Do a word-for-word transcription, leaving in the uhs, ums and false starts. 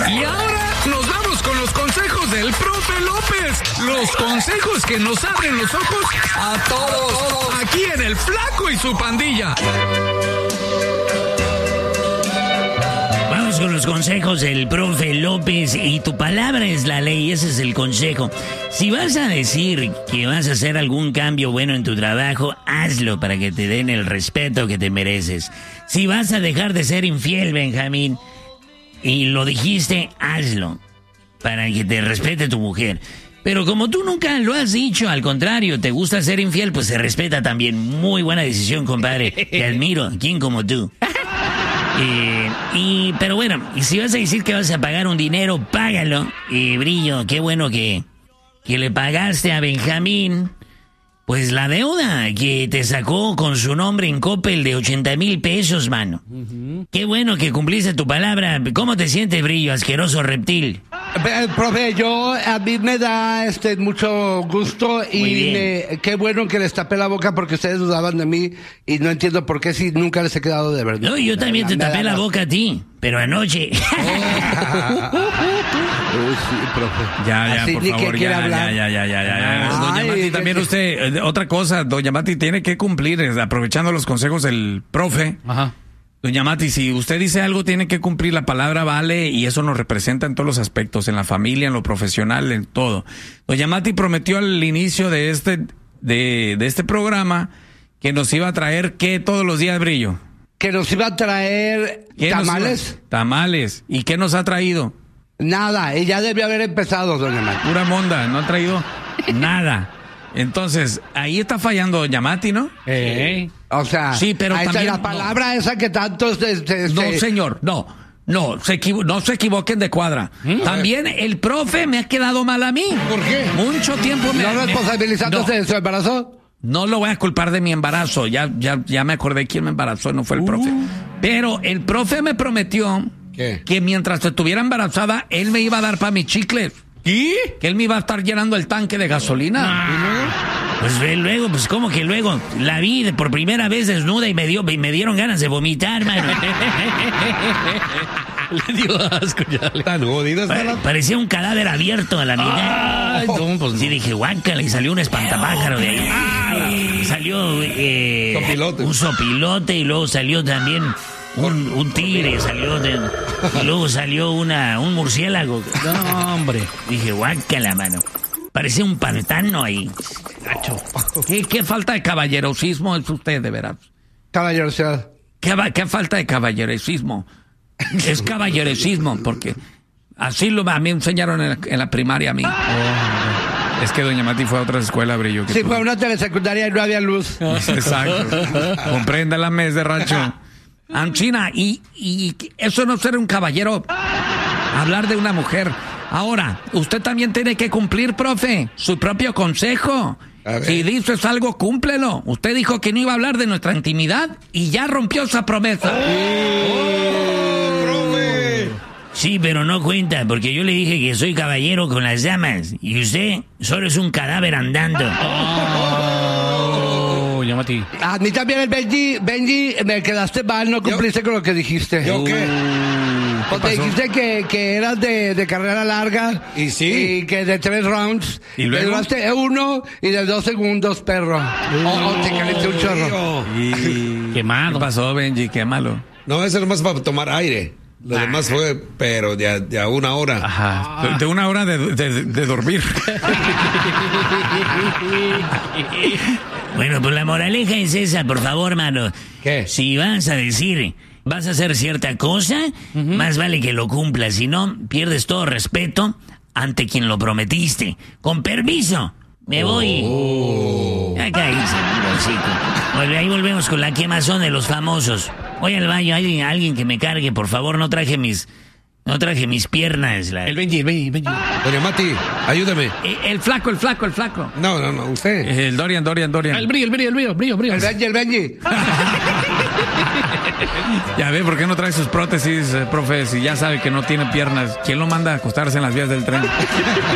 Y ahora nos vamos con los consejos del profe López. Los consejos que nos abren los ojos a todos. Aquí en El Flaco y su pandilla. Vamos con los consejos del profe López. Y tu palabra es la ley, ese es el consejo. Si vas a decir que vas a hacer algún cambio bueno en tu trabajo, hazlo para que te den el respeto que te mereces. Si vas a dejar de ser infiel, Benjamín, y lo dijiste, hazlo para que te respete tu mujer. Pero como tú nunca lo has dicho, al contrario, te gusta ser infiel, pues se respeta también. Muy buena decisión, compadre. Te admiro, ¿quién como tú? Eh, y, pero bueno, y si vas a decir que vas a pagar un dinero, págalo. Y Brillo, qué bueno que, que le pagaste a Benjamín, pues la deuda que te sacó con su nombre en Coppel de ochenta mil pesos, mano. Uh-huh. Qué bueno que cumpliste tu palabra. ¿Cómo te sientes, Brillo, asqueroso reptil? Eh, profe, yo, a mí me da este mucho gusto y me, qué bueno que les tapé la boca porque ustedes dudaban de mí y no entiendo por qué si nunca les he quedado de verdad. No, yo también te tapé la boca a ti, pero anoche. Uy, sí, profe. Ya, ya, Así por ni favor, que ya, quiera ya, hablar. ya, ya, ya, ya, ya. Ay, Doña Mati, que- también usted, eh, otra cosa, Doña Mati tiene que cumplir, eh, aprovechando los consejos del profe. Ajá. Doña Mati, si usted dice algo, tiene que cumplir, la palabra vale y eso nos representa en todos los aspectos, en la familia, en lo profesional, en todo. Doña Mati prometió al inicio de este, de, de este programa que nos iba a traer, ¿qué todos los días, Brillo? Que nos iba a traer ¿Qué nos tamales. iba- Tamales. ¿Y qué nos ha traído? Nada, ella debió haber empezado, doña Mati. Pura monda, no ha traído nada. Entonces, ahí está fallando Doña Mati, ¿no? Eh. O sea, Sí, pero ahí está también- la palabra esa que tanto se, se- No, se- señor, no. No, se equivo- no se equivoquen de cuadra. También el profe me ha quedado mal a mí. ¿Por qué? Mucho tiempo me... ¿No me- responsabilizándose no, de su embarazo? no lo voy a culpar de mi embarazo. Ya, ya, ya me acordé quién me embarazó, no fue el profe. Pero el profe me prometió ¿Qué? que mientras estuviera embarazada, él me iba a dar para mis chicles. ¿Y? Que él me iba a estar llenando el tanque de gasolina. Pues ve luego, pues como que luego la vi de- por primera vez desnuda y me dio y me dieron ganas de vomitar, mano. Le dio asco ya. le- Tan jodido está la... Parecía un cadáver abierto a la mitad. Ay, no, pues Sí, no. dije, guácala, y salió un espantapájaro de ahí. Y salió eh, Sopilote. un sopilote y luego salió también un, un tigre, salió de- y luego salió una un murciélago. No, hombre. Dije, guácala, mano. Parecía un pantano ahí. ¿Qué, qué falta de caballerosismo es usted, de veras? Caballerosidad. ¿Qué, va- qué falta de caballerosismo? Es caballerosismo, porque así lo a mí me enseñaron en la, en la primaria a mí. Es que Doña Mati fue a otra escuela, Brillo. que Sí, tú. fue una telesecundaria y no había luz. Exacto. Comprenda la mes de rancho. Anchina, y, y eso no ser un caballero, hablar de una mujer. Ahora, usted también tiene que cumplir, profe, su propio consejo. A ver. Si dices algo, cúmplelo. Usted dijo que no iba a hablar de nuestra intimidad y ya rompió esa promesa. ¡Profe! Sí, pero no cuenta, porque yo le dije que soy caballero con las damas. Y usted solo es un cadáver andando. Oh, ya Mati. A mí también el Benji, Benji, me quedaste mal, no cumpliste con lo que dijiste. ¿Yo qué? Porque dijiste que, que eras de, de carrera larga. Y sí. Y que de tres rounds. ¿Y luego? Que duraste uno y de dos segundos, perro. O o te calenté un chorro. Y... Quemado. ¿Qué pasó, Benji? Qué malo. No, eso nomás para tomar aire. Lo demás fue, pero ya, ya una hora. Ajá. De, de una hora de, de- de dormir. Bueno, pues la moraleja es esa, por favor, mano. ¿Qué? Si vas a decir, vas a hacer cierta cosa, más vale que lo cumplas. Si no, pierdes todo respeto ante quien lo prometiste. Con permiso, me voy. Ya cállese, hocico. Bueno, ahí volvemos con la quemazón de los famosos. Voy al baño, hay alguien que me cargue, por favor, no traje mis... No traje mis piernas. La... El Benji, el Benji, el Benji. Doña Mati, ayúdame. Eh, El flaco, el flaco, el flaco. No, no, no, usted. El Dorian, Dorian, Dorian. El brillo, el brillo, el brillo, brillo, brillo. El Benji, el Benji. Ya ve, ¿por qué no trae sus prótesis, eh, profe? Si ya sabe que no tiene piernas, ¿quién lo manda a acostarse en las vías del tren?